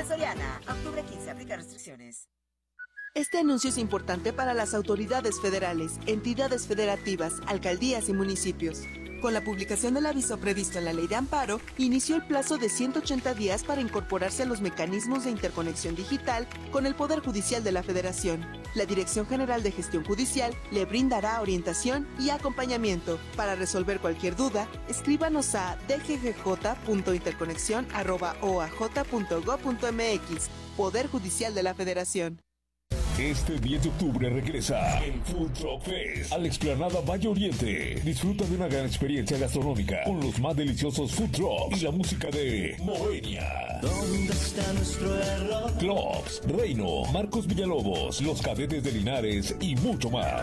Soriana, octubre 15, aplica restricciones. Este anuncio es importante para las autoridades federales, entidades federativas, alcaldías y municipios. Con la publicación del aviso previsto en la Ley de Amparo, inició el plazo de 180 días para incorporarse a los mecanismos de interconexión digital con el Poder Judicial de la Federación. La Dirección General de Gestión Judicial le brindará orientación y acompañamiento. Para resolver cualquier duda, escríbanos a dggj.interconexión@oaj.gov.mx. Poder Judicial de la Federación. Este 10 de octubre regresa el Food Truck Fest a la explanada Valle Oriente. Disfruta de una gran experiencia gastronómica con los más deliciosos food trucks y la música de Moenia. ¿Dónde está nuestro error? Clubs, Reino, Marcos Villalobos, Los Cadetes de Linares y mucho más.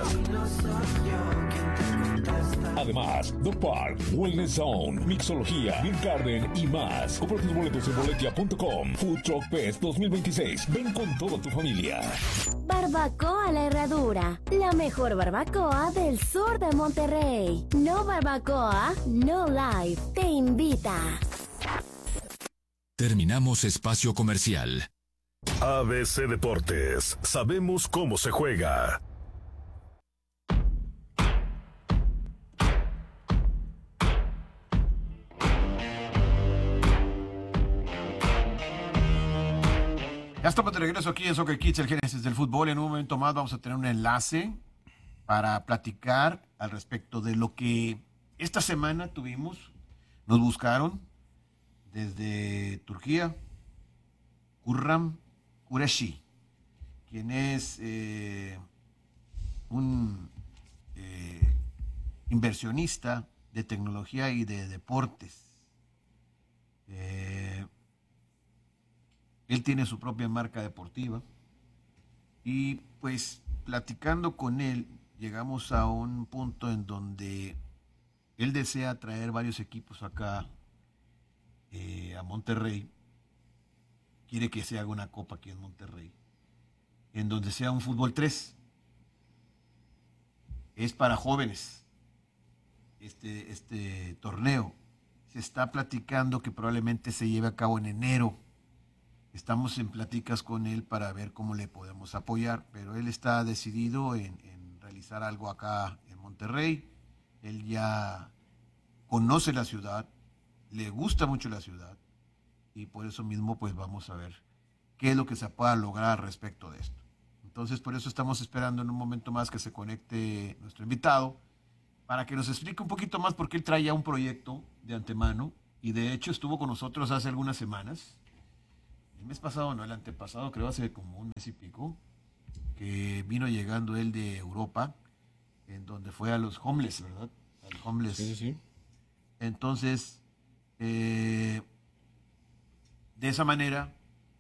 Además, The Park, Wellness Zone, Mixología, Beer Garden y más. Compra tus boletos en boletia.com. Food Truck Fest 2026. Ven con toda tu familia. Barbacoa La Herradura, la mejor barbacoa del sur de Monterrey. No Barbacoa, No Life, te invita. Terminamos espacio comercial. ABC Deportes, sabemos cómo se juega. Ya estamos de regreso aquí en Soccer Kids, el génesis del fútbol. En un momento más vamos a tener un enlace para platicar al respecto de lo que esta semana tuvimos. Nos buscaron desde Turquía, Kurram Kureshi, quien es un inversionista de tecnología y de deportes. Él tiene su propia marca deportiva y pues platicando con él llegamos a un punto en donde él desea traer varios equipos acá a Monterrey. Quiere que se haga una copa aquí en Monterrey, en donde sea un fútbol 3. Es para jóvenes este torneo. Se está platicando que probablemente se lleve a cabo en enero. Estamos en pláticas con él para ver cómo le podemos apoyar, pero él está decidido en realizar algo acá en Monterrey. Él ya conoce la ciudad, le gusta mucho la ciudad y por eso mismo pues vamos a ver qué es lo que se pueda lograr respecto de esto. Entonces por eso estamos esperando en un momento más que se conecte nuestro invitado para que nos explique un poquito más porque él trae ya un proyecto de antemano y de hecho estuvo con nosotros hace algunas semanas. El mes pasado, no, el antepasado, creo hace como un mes y pico, que vino llegando él de Europa, en donde fue a los homeless, ¿verdad? Al homeless. Sí, sí. Entonces, de esa manera,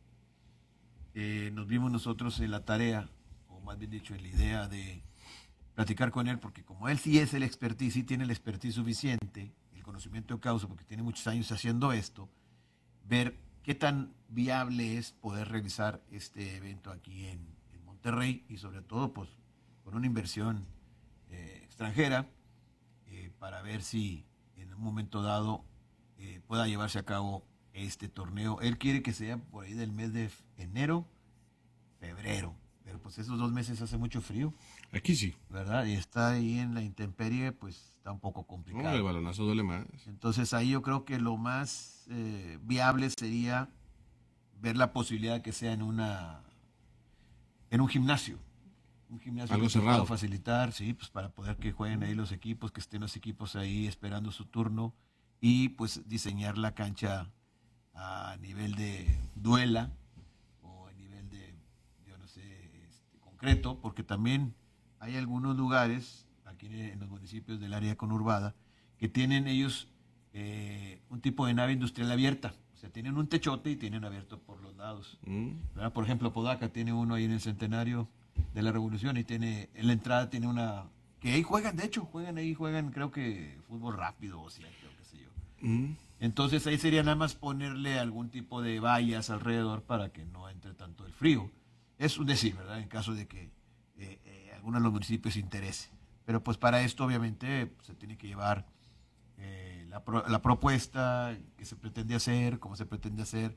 nos vimos nosotros en la tarea, o más bien dicho, en la idea de platicar con él, porque como él sí es el expertise, sí tiene el expertise suficiente, el conocimiento de causa, porque tiene muchos años haciendo esto, ver qué tan viable es poder realizar este evento aquí en Monterrey y sobre todo pues con una inversión extranjera para ver si en un momento dado pueda llevarse a cabo este torneo. Él quiere que sea por ahí del mes de enero, febrero, pero pues esos 2 meses hace mucho frío. Aquí sí. ¿Verdad? Y está ahí en la intemperie, pues está un poco complicado. No, el balonazo duele más. Entonces ahí yo creo que lo más viable sería ver la posibilidad de que sea en un gimnasio. Un gimnasio algo que cerrado. pueda facilitar, sí, pues para poder que jueguen ahí los equipos, que estén los equipos ahí esperando su turno y pues diseñar la cancha a nivel de duela o a nivel de, yo no sé, concreto, porque también hay algunos lugares aquí en los municipios del área conurbada que tienen ellos un tipo de nave industrial abierta. O sea, tienen un techote y tienen abierto por los lados. ¿Verdad? Por ejemplo, Podaca tiene uno ahí en el Centenario de la Revolución y tiene en la entrada tiene una que ahí juegan, de hecho, juegan creo que fútbol rápido o siete o qué sé yo. Entonces ahí sería nada más ponerle algún tipo de vallas alrededor para que no entre tanto el frío. Es un decir, ¿verdad? En caso de que alguno de los municipios interese. Pero pues para esto obviamente se tiene que llevar la propuesta que se pretende hacer, cómo se pretende hacer,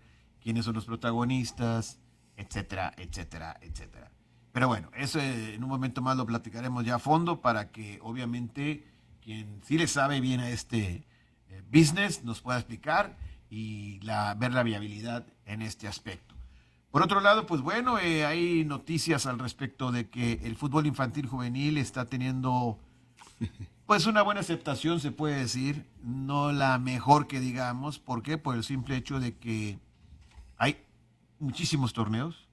quiénes son los protagonistas, etcétera, etcétera, etcétera. Pero bueno, eso en un momento más lo platicaremos ya a fondo para que obviamente quien sí le sabe bien a este business nos pueda explicar y ver la viabilidad en este aspecto. Por otro lado, pues bueno, hay noticias al respecto de que el fútbol infantil juvenil está teniendo pues una buena aceptación, se puede decir, no la mejor que digamos. ¿Por qué? Por el simple hecho de que hay muchísimos torneos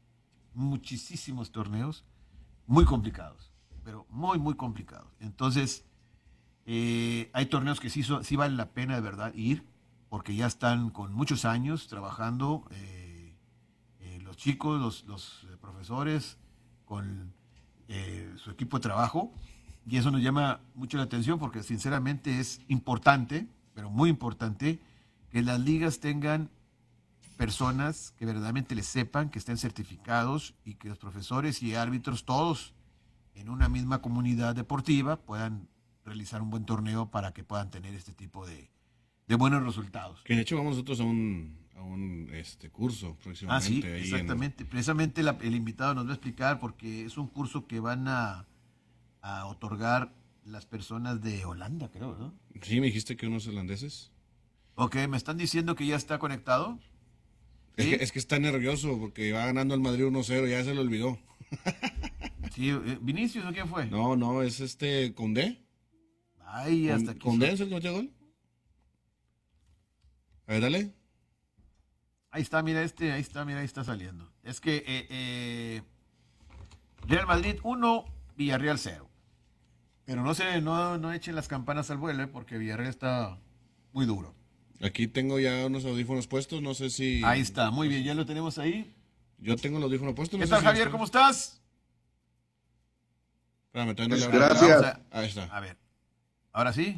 muy complicados, pero muy, muy complicados. Entonces, hay torneos que sí vale la pena de verdad ir, porque ya están con muchos años trabajando los chicos, los profesores, con su equipo de trabajo, y eso nos llama mucho la atención porque sinceramente es importante, pero muy importante, que las ligas tengan personas que verdaderamente les sepan, que estén certificados y que los profesores y árbitros todos en una misma comunidad deportiva puedan realizar un buen torneo para que puedan tener este tipo de buenos resultados. Que de hecho vamos nosotros a un curso próximamente. Sí, ahí exactamente. Precisamente el invitado nos va a explicar porque es un curso que van a otorgar las personas de Holanda, creo, ¿no? Sí, me dijiste que unos holandeses. Ok, me están diciendo que ya está conectado. ¿Sí? Es que está nervioso porque va ganando el Madrid 1-0, ya se le olvidó. Sí, ¿Vinicius o quién fue? No, es Condé. Ay, hasta aquí. ¿Condé es el que metió gol? A ver, dale. Ahí está, mira, ahí está saliendo. Es que Real Madrid 1, Villarreal 0. Pero no echen las campanas al vuelo, porque Villarreal está muy duro. Aquí tengo ya unos audífonos puestos, no sé si... Ahí está, muy bien, ya lo tenemos ahí. Yo tengo los audífonos puestos. ¿Qué tal, Javier? ¿Cómo estás? Espérame, todavía no le Gracias. Ahí está. A ver, ¿ahora sí?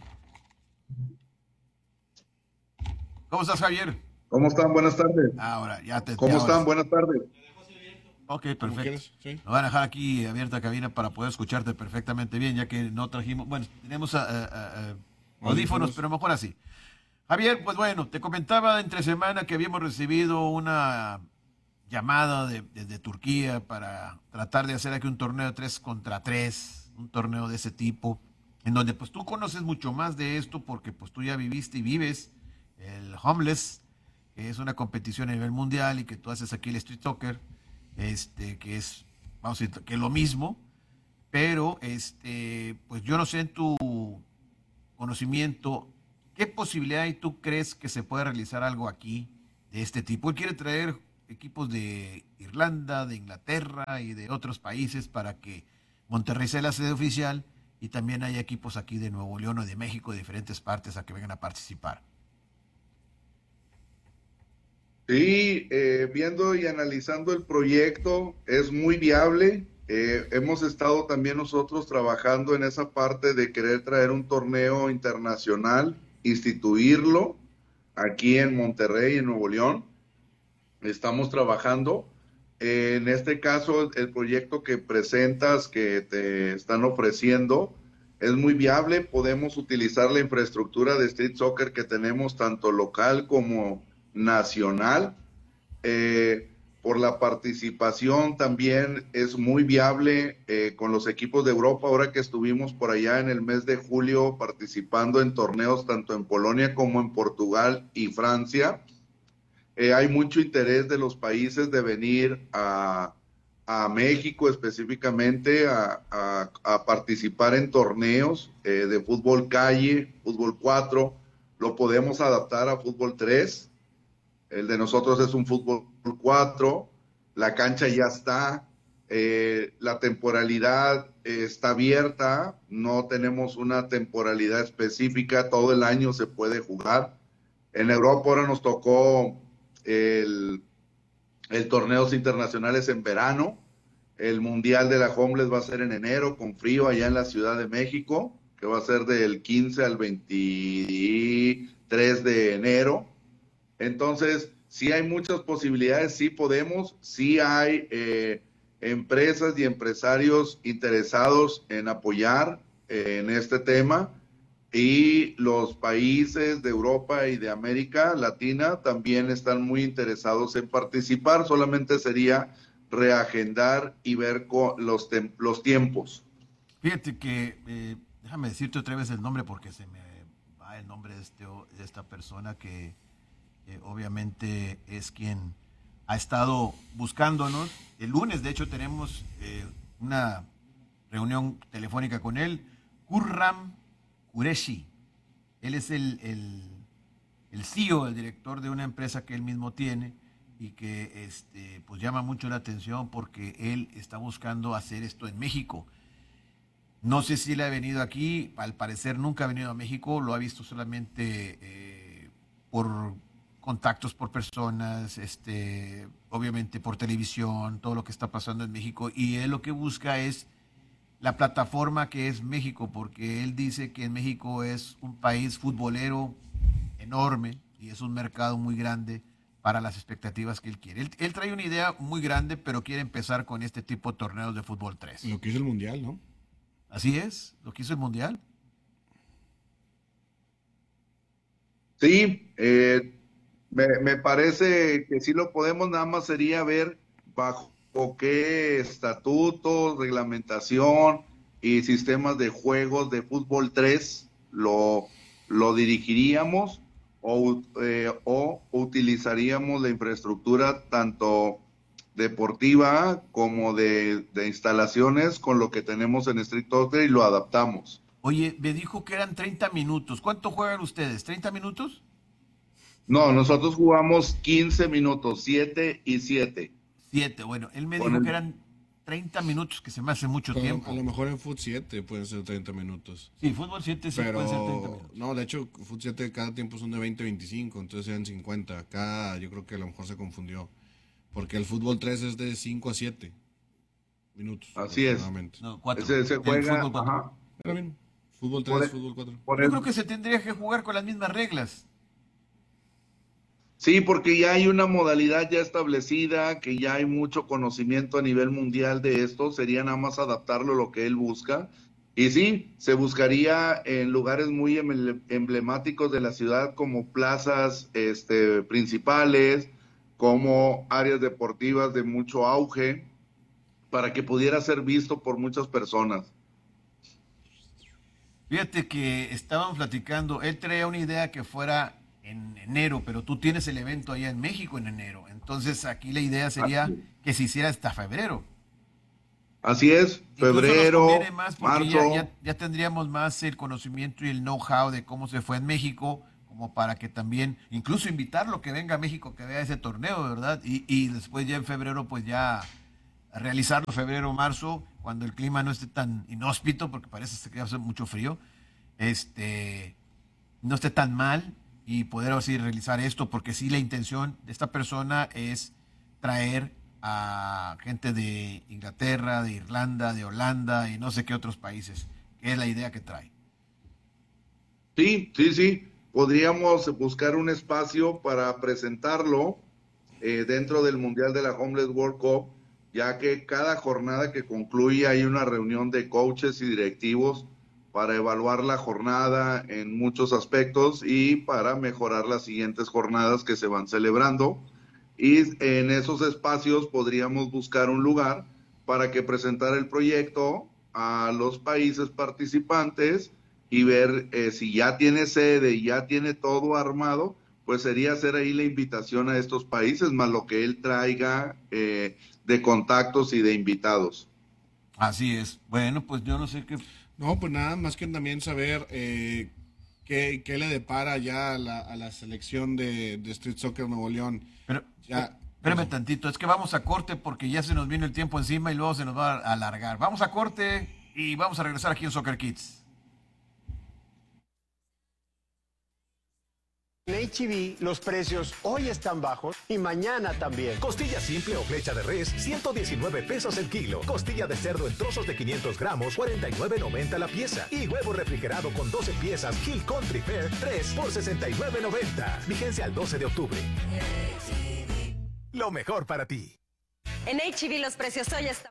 ¿Cómo estás, Javier? ¿Cómo están? Buenas tardes. Ahora, ya te... ¿Cómo están? Buenas tardes. Ok, perfecto. Sí. Nos van a dejar aquí abierta cabina para poder escucharte perfectamente bien, ya que no trajimos... Bueno, tenemos audífonos, pero mejor así. Javier, pues bueno, te comentaba entre semana que habíamos recibido una llamada desde Turquía para tratar de hacer aquí un torneo de 3 contra 3, un torneo de ese tipo, en donde pues tú conoces mucho más de esto porque pues tú ya viviste y vives el Homeless, que es una competición a nivel mundial y que tú haces aquí el Street Soccer, que es, vamos a decir, que es lo mismo, pero pues yo no sé en tu conocimiento, ¿qué posibilidad tú crees que se puede realizar algo aquí de este tipo? Él quiere traer equipos de Irlanda, de Inglaterra y de otros países para que Monterrey sea la sede oficial y también hay equipos aquí de Nuevo León o de México, de diferentes partes, a que vengan a participar. Sí, viendo y analizando el proyecto, es muy viable. Hemos estado también nosotros trabajando en esa parte de querer traer un torneo internacional, instituirlo aquí en Monterrey, en Nuevo León. Estamos trabajando. En este caso, el proyecto que presentas, que te están ofreciendo, es muy viable. Podemos utilizar la infraestructura de Street Soccer que tenemos, tanto local como nacional. Por la participación también es muy viable con los equipos de Europa. Ahora que estuvimos por allá en el mes de julio participando en torneos tanto en Polonia como en Portugal y Francia, hay mucho interés de los países de venir a México específicamente a participar en torneos de fútbol calle, fútbol 4. Lo podemos adaptar a fútbol 3. El de nosotros es un fútbol 4, la cancha ya está, la temporalidad está abierta, no tenemos una temporalidad específica, todo el año se puede jugar. En Europa ahora nos tocó el torneos internacionales en verano, el Mundial de la Homeless va a ser en enero, con frío allá en la Ciudad de México, que va a ser del 15 al 23 de enero. Entonces, sí hay muchas posibilidades, sí podemos, sí hay empresas y empresarios interesados en apoyar en este tema. y los países de Europa y de América Latina también están muy interesados en participar. Solamente sería reagendar y ver los tiempos. Fíjate que, déjame decirte otra vez el nombre porque se me va el nombre de esta persona que obviamente es quien ha estado buscándonos. El lunes, de hecho, tenemos una reunión telefónica con él. Khurram Qureshi. Él es el CEO, el director de una empresa que él mismo tiene y que pues llama mucho la atención porque él está buscando hacer esto en México. No sé si él ha venido aquí, al parecer nunca ha venido a México, lo ha visto solamente por contactos por personas, obviamente por televisión, todo lo que está pasando en México, y él lo que busca es la plataforma que es México, porque él dice que en México es un país futbolero enorme y es un mercado muy grande para las expectativas que él quiere. Él trae una idea muy grande, pero quiere empezar con este tipo de torneos de fútbol 3. Lo que hizo el Mundial, ¿no? Así es, lo que hizo el Mundial. Sí, me parece que sí lo podemos, nada más sería ver bajo qué estatutos, reglamentación y sistemas de juegos de fútbol 3 lo dirigiríamos o utilizaríamos la infraestructura tanto deportiva como de instalaciones con lo que tenemos en Street Soccer y lo adaptamos. Oye, me dijo que eran 30 minutos. ¿Cuánto juegan ustedes? ¿30 minutos? No, nosotros jugamos 15 minutos, 7 y 7. 7, bueno, él me dijo que eran 30 minutos, que se me hace mucho tiempo. A lo mejor en Fut 7 pueden ser 30 minutos. Sí, Fútbol 7 sí pueden ser 30 minutos. No, de hecho, Fut 7 cada tiempo son de 20-25, entonces eran 50. Acá yo creo que a lo mejor se confundió. Porque el fútbol 3 es de 5 a 7 minutos. Así es. No, 4. Se juega, ajá. Pero bien, fútbol 3, fútbol 4. Yo creo que se tendría que jugar con las mismas reglas. Sí, porque ya hay una modalidad ya establecida, que ya hay mucho conocimiento a nivel mundial de esto, sería nada más adaptarlo a lo que él busca. Y sí, se buscaría en lugares muy emblemáticos de la ciudad como plazas principales, como áreas deportivas de mucho auge, para que pudiera ser visto por muchas personas. Fíjate que estaban platicando, él traía una idea que fuera en enero, pero tú tienes el evento allá en México en enero, entonces aquí la idea sería que se hiciera hasta febrero. Así es, febrero, marzo. Ya tendríamos más el conocimiento y el know-how de cómo se fue en México, como para que también, incluso invitarlo que venga a México, que vea ese torneo, ¿verdad? Y después ya en febrero, pues ya realizarlo febrero, marzo, cuando el clima no esté tan inhóspito, porque parece que hace mucho frío, no esté tan mal, y poder así realizar esto, porque sí la intención de esta persona es traer a gente de Inglaterra, de Irlanda, de Holanda y no sé qué otros países, que es la idea que trae. Sí. Podríamos buscar un espacio para presentarlo dentro del Mundial de la Homeless World Cup, ya que cada jornada que concluye hay una reunión de coaches y directivos para evaluar la jornada en muchos aspectos y para mejorar las siguientes jornadas que se van celebrando. Y en esos espacios podríamos buscar un lugar para que presentara el proyecto a los países participantes y ver si ya tiene sede y ya tiene todo armado, pues sería hacer ahí la invitación a estos países, más lo que él traiga de contactos y de invitados. Así es. Bueno, pues yo no sé qué... No, pues nada, más que también saber qué le depara ya a la selección de Street Soccer Nuevo León. Pero, espérame tantito, es que vamos a corte porque ya se nos viene el tiempo encima y luego se nos va a alargar. Vamos a corte y vamos a regresar aquí en Soccer Kids. En H-E-B los precios hoy están bajos y mañana también. Costilla simple o flecha de res, 119 pesos el kilo. Costilla de cerdo en trozos de 500 gramos, 49.90 la pieza. Y huevo refrigerado con 12 piezas Hill Country Fair, 3 por 69.90. Vigencia al 12 de octubre. Lo mejor para ti. En H-E-B los precios hoy están...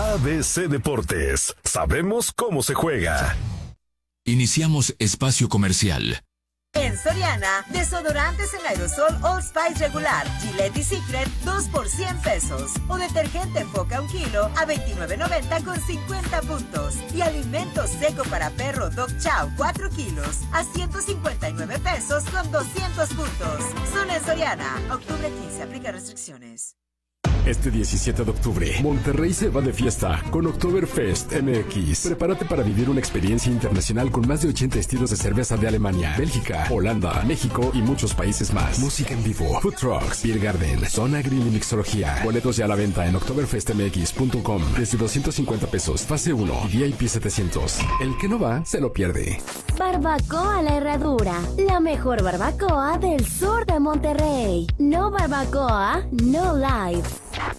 ABC Deportes. Sabemos cómo se juega. Iniciamos espacio comercial. En Soriana, desodorantes en aerosol All Spice regular, Gillette y Secret, 2 por 100 pesos. O detergente Foca 1 kilo a $29.90 con 50 puntos. Y alimento seco para perro Dog Chow 4 kilos a $159 pesos con 200 puntos. Solo en Soriana. Octubre 15, aplica restricciones. Este 17 de octubre, Monterrey se va de fiesta con Oktoberfest MX. Prepárate para vivir una experiencia internacional con más de 80 estilos de cerveza de Alemania, Bélgica, Holanda, México y muchos países más. Música en vivo, food trucks, beer garden, zona grill y mixología. Boletos ya a la venta en oktoberfestmx.com desde 250 pesos, fase 1 y VIP 700. El que no va, se lo pierde. Barbacoa La Herradura, la mejor barbacoa del sur de Monterrey. No barbacoa, no life.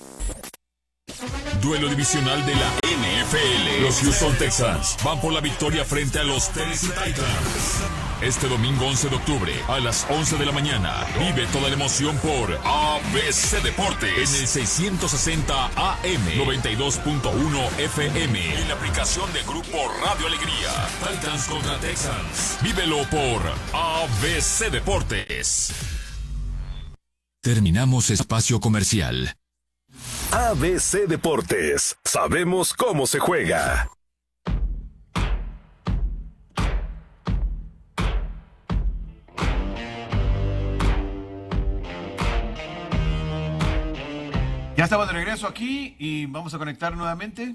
Duelo divisional de la NFL. Los Houston Texans van por la victoria frente a los Tennessee Titans. Este domingo 11 de octubre a las 11 de la mañana. Vive toda la emoción por ABC Deportes en el 660 AM, 92.1 FM. En la aplicación de Grupo Radio Alegría. Titans contra Texans. Vívelo por ABC Deportes. Terminamos espacio comercial. ABC Deportes. Sabemos cómo se juega. Ya estamos de regreso aquí y vamos a conectar nuevamente.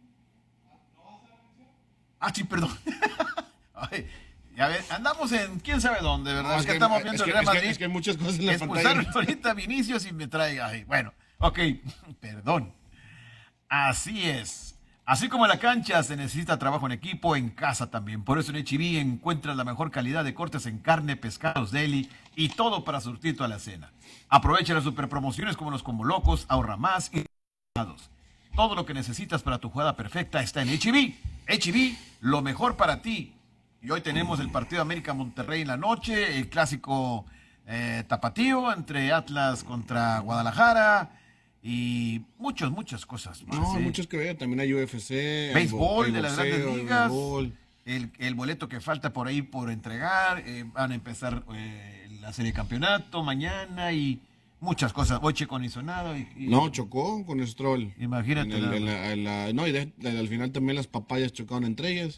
Sí, perdón. Ay, ya ves, andamos en quién sabe dónde, ¿verdad? No, es que estamos viendo el Real Madrid. Es que hay muchas cosas en la Expulsaron pantalla. ahorita Vinicius y me trae. Bueno, ok, perdón. Así es. Así como en la cancha se necesita trabajo en equipo, en casa también. Por eso en H-E-B encuentras la mejor calidad de cortes en carne, pescados, deli y todo para surtir toda la cena. Aprovecha las superpromociones como los Combo Locos, ahorra más y todo lo que necesitas para tu jugada perfecta está en H-E-B. H-E-B, lo mejor para ti. Y hoy tenemos el partido América-Monterrey en la noche, el clásico tapatío entre Atlas contra Guadalajara y muchas cosas más. No, muchos que ver, también hay UFC, béisbol hay de las boxeo, grandes ligas, béisbol. el boleto que falta por ahí por entregar, van a empezar la serie de campeonato mañana y muchas cosas. Hoy Checo no hizo nada. No, chocó con Stroll. Imagínate. No, y al final también las papayas chocaron entre ellas.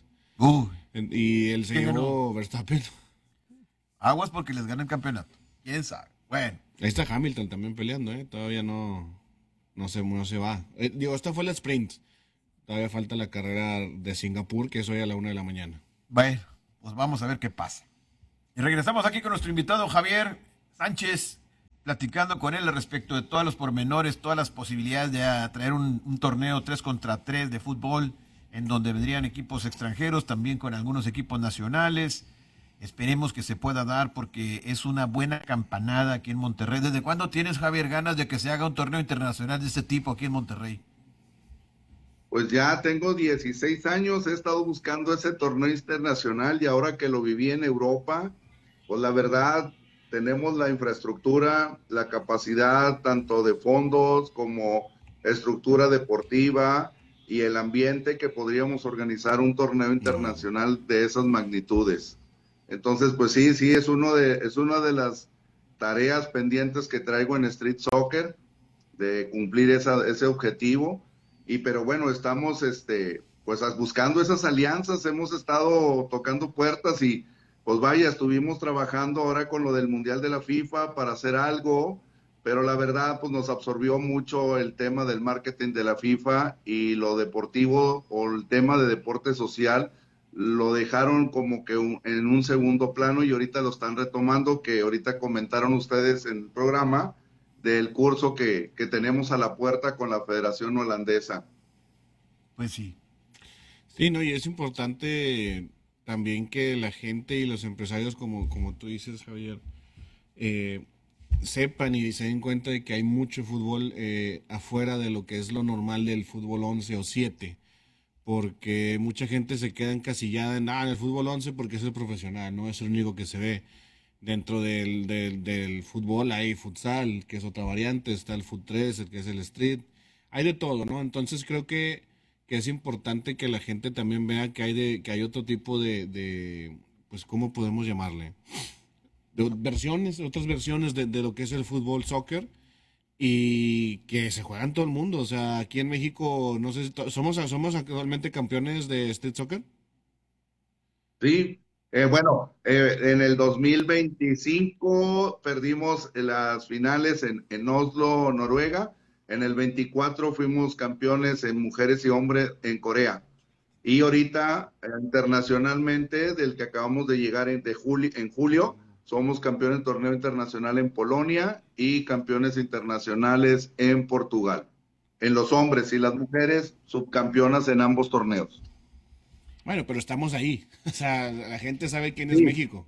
Y él se ¿Quién llevó ganó? Verstappen. Aguas porque les gana el campeonato. ¿Quién sabe? Bueno. Ahí está Hamilton también peleando, todavía no se va. Esta fue la sprint. Todavía falta la carrera de Singapur, que es hoy a la 1 de la mañana. Bueno, pues vamos a ver qué pasa. Y regresamos aquí con nuestro invitado Javier Sánchez, platicando con él respecto de todos los pormenores, todas las posibilidades de traer un torneo 3 contra 3 de fútbol, en donde vendrían equipos extranjeros, también con algunos equipos nacionales. Esperemos que se pueda dar porque es una buena campanada aquí en Monterrey. ¿Desde cuándo tienes, Javier, ganas de que se haga un torneo internacional de este tipo aquí en Monterrey? Pues ya tengo 16 años, he estado buscando ese torneo internacional y ahora que lo viví en Europa, pues la verdad tenemos la infraestructura, la capacidad tanto de fondos como estructura deportiva y el ambiente que podríamos organizar un torneo internacional de esas magnitudes. Entonces, pues sí, es una de las tareas pendientes que traigo en Street Soccer, de cumplir ese objetivo. Pero bueno, estamos pues buscando esas alianzas, hemos estado tocando puertas y pues vaya, estuvimos trabajando ahora con lo del Mundial de la FIFA para hacer algo, pero la verdad pues nos absorbió mucho el tema del marketing de la FIFA y lo deportivo o el tema de deporte social lo dejaron como que en un segundo plano y ahorita lo están retomando, que ahorita comentaron ustedes en el programa del curso que tenemos a la puerta con la Federación Holandesa. Pues sí. Sí, no, y es importante también que la gente y los empresarios, como tú dices, Javier, sepan y se den cuenta de que hay mucho fútbol afuera de lo que es lo normal del fútbol 11 o 7, porque mucha gente se queda encasillada en el fútbol 11 porque es el profesional, no es el único que se ve. Dentro del fútbol hay futsal, que es otra variante, está el fut 3, el que es el street, hay de todo, ¿no? Entonces creo que que es importante que la gente también vea que hay otro tipo de pues, ¿cómo podemos llamarle? Otras versiones de lo que es el fútbol, soccer, y que se juega en todo el mundo. O sea, aquí en México, no sé si somos actualmente campeones de street soccer. Sí, en el 2025 perdimos las finales en Oslo, Noruega. En el 24 fuimos campeones en mujeres y hombres en Corea. Y ahorita, internacionalmente, del que acabamos de llegar en julio, somos campeones en torneo internacional en Polonia y campeones internacionales en Portugal. En los hombres y las mujeres, subcampeonas en ambos torneos. Bueno, pero estamos ahí. O sea, la gente sabe quién es Sí. México.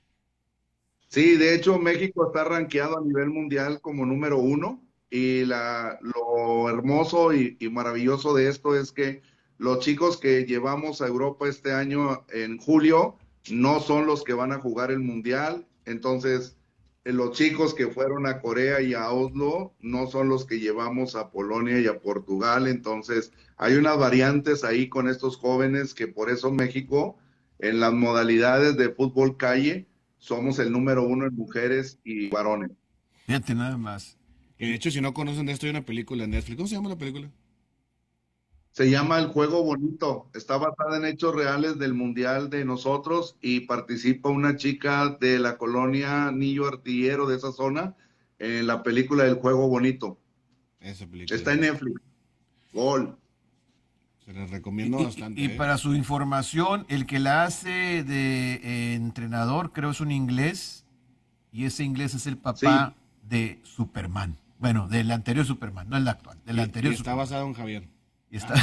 Sí, de hecho México está rankeado a nivel mundial como número 1 y lo hermoso y maravilloso de esto es que los chicos que llevamos a Europa este año en julio no son los que van a jugar el mundial, entonces los chicos que fueron a Corea y a Oslo no son los que llevamos a Polonia y a Portugal, entonces hay unas variantes ahí con estos jóvenes que por eso México en las modalidades de fútbol calle somos el número 1 en mujeres y varones. Fíjate nada más. Que de hecho, si no conocen de esto, hay una película en Netflix. ¿Cómo se llama la película? Se llama El Juego Bonito. Está basada en hechos reales del Mundial de nosotros y participa una chica de la colonia Niño Artillero de esa zona en la película El Juego Bonito. Esa película. Está en Netflix. Gol. Se les recomiendo bastante. Y para su información, el que la hace de entrenador, creo es un inglés, y ese inglés es el papá de Superman. Bueno, del anterior Superman, no el actual, del anterior Y está Superman. basado en Javier. Y está...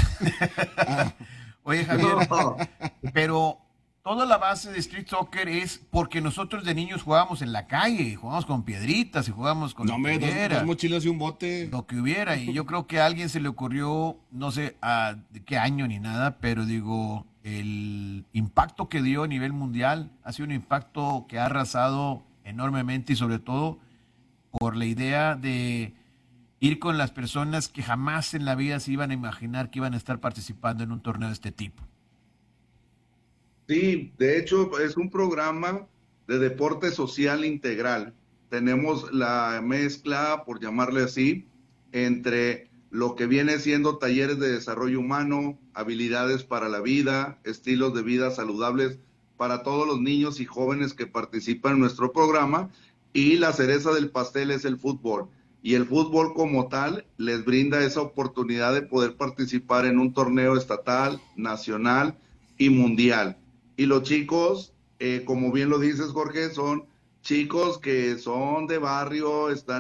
Oye, Javier, pero toda la base de Street Soccer es porque nosotros de niños jugábamos en la calle, jugábamos con piedritas y jugábamos con No, lo que hubiera. dos mochilas y un bote. Lo que hubiera, y yo creo que a alguien se le ocurrió, no sé de qué año ni nada, pero digo, el impacto que dio a nivel mundial ha sido un impacto que ha arrasado enormemente y sobre todo por la idea de ir con las personas que jamás en la vida se iban a imaginar que iban a estar participando en un torneo de este tipo. Sí, de hecho es un programa de deporte social integral. Tenemos la mezcla, por llamarle así, entre lo que viene siendo talleres de desarrollo humano, habilidades para la vida, estilos de vida saludables para todos los niños y jóvenes que participan en nuestro programa, y la cereza del pastel es el fútbol. Y el fútbol como tal les brinda esa oportunidad de poder participar en un torneo estatal, nacional y mundial. Y los chicos, como bien lo dices, Jorge, son chicos que son de barrio, están